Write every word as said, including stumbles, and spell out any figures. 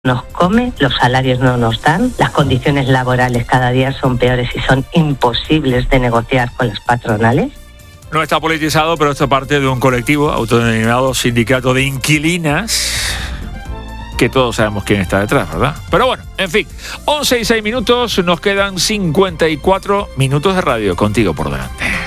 nos come, los salarios no nos dan, las condiciones laborales cada día son peores y son imposibles de negociar con las patronales. No está politizado, pero esto parte de un colectivo autodenominado Sindicato de Inquilinas, que todos sabemos quién está detrás, ¿verdad? Pero bueno, en fin, once y seis minutos, nos quedan cincuenta y cuatro minutos de radio contigo por delante.